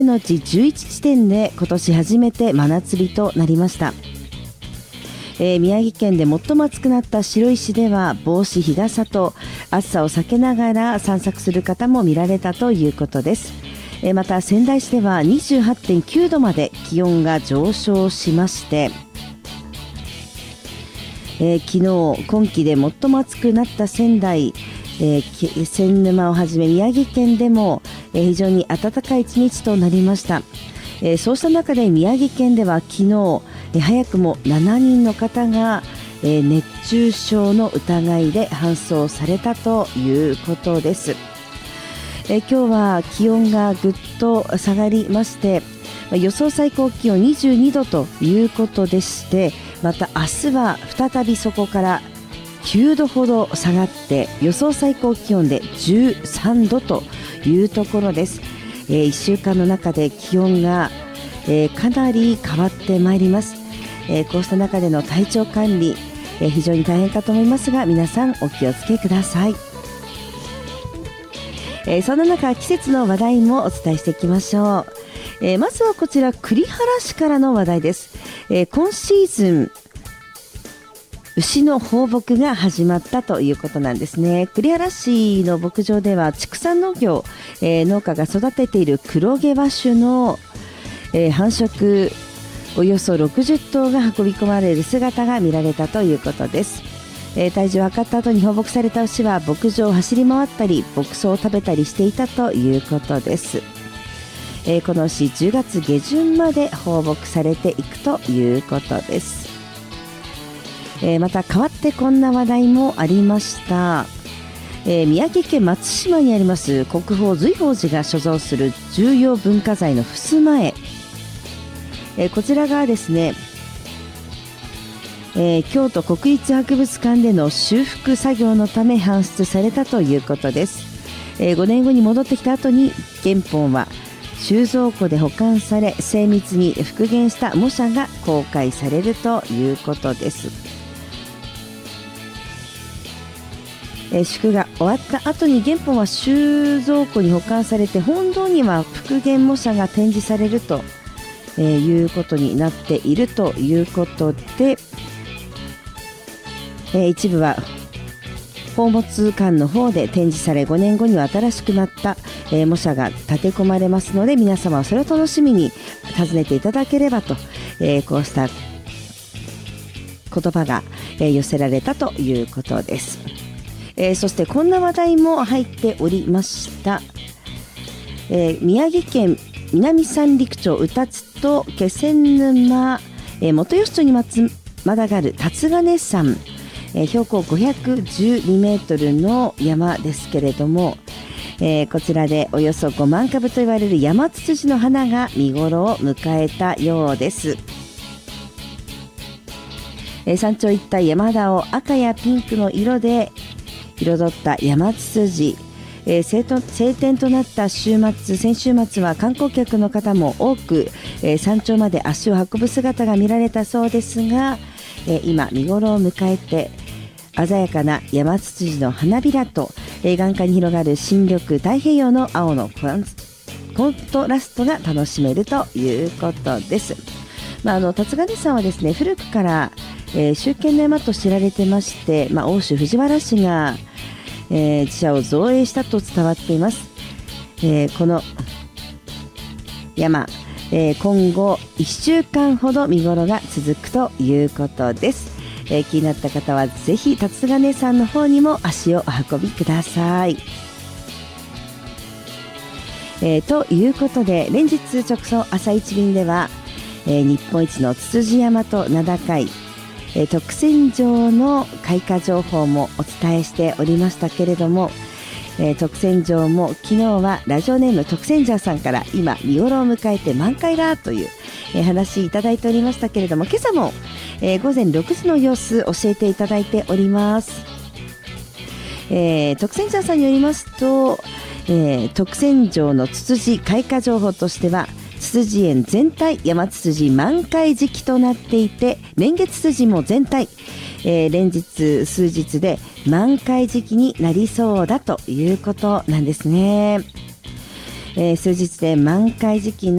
のうち11地点で今年初めて真夏日となりました。宮城県で最も暑くなった白石では帽子日傘と暑さを避けながら散策する方も見られたということです。また仙台市では 28.9 度まで気温が上昇しまして、昨日今季で最も暑くなった仙台、仙沼をはじめ宮城県でも、非常に暖かい一日となりました。そうした中で宮城県では昨日、早くも7人の方が、熱中症の疑いで搬送されたということです。今日は気温がぐっと下がりまして、予想最高気温22度ということでして、また明日は再びそこから9度ほど下がって予想最高気温で13度というところです。1週間の中で気温が、かなり変わってまいります。こうした中での体調管理、非常に大変かと思いますが、皆さんお気をつけください。そんな中、季節の話題もお伝えしていきましょう。まずはこちら栗原市からの話題です。今シーズン牛の放牧が始まったということなんですね。栗原市の牧場では畜産農業、農家が育てている黒毛和種の、繁殖およそ60頭が運び込まれる姿が見られたということです。体重を測った後に放牧された牛は牧場を走り回ったり牧草を食べたりしていたということです。この牛10月下旬まで放牧されていくということです。また変わってこんな話題もありました。宮城県松島にあります国宝瑞宝寺が所蔵する重要文化財の襖絵、こちらがですね、京都国立博物館での修復作業のため搬出されたということです。5年後に戻ってきた後に原本は収蔵庫で保管され精密に復元した模写が公開されるということです。祝が終わった後に原本は収蔵庫に保管されて本堂には復元模写が展示されるということになっているということで、一部は宝物館の方で展示され5年後には新しくなった、模写が立て込まれますので、皆様はそれを楽しみに訪ねていただければと、こうした言葉が、寄せられたということです。そしてこんな話題も入っておりました。宮城県南三陸町宇達と気仙沼、元吉町にまたがる竜金山、標高512メートルの山ですけれども、こちらでおよそ5万株と言われるヤマツツジの花が見頃を迎えたようです。山頂一帯山田を赤やピンクの色で彩ったヤマツツジ、晴天となった先週末は観光客の方も多く、山頂まで足を運ぶ姿が見られたそうですが、今見頃を迎えて鮮やかなヤマツツジの花びらと、眼下に広がる新緑太平洋の青のコントラストが楽しめるということです。竜金山はですね、古くから、周見の山と知られてまして、奥州藤原氏が自社を造営したと伝わっています。この山、今後1週間ほど見頃が続くということです。気になった方はぜひ竜金山の方にも足をお運びください。ということで、連日直送朝一便では、日本一のツツジ山と名高い徳泉城の開花情報もお伝えしておりましたけれども、徳泉城も昨日はラジオネーム徳泉城さんから今見頃を迎えて満開だという、話いただいておりましたけれども、今朝も、午前6時の様子教えていただいております。徳泉城さんによりますと、徳泉城のツツジ開花情報としては、ツツジ園全体ヤマツツジ満開時期となっていて、レンゲツツジも全体、連日数日で満開時期になりそうだということなんですね。数日で満開時期に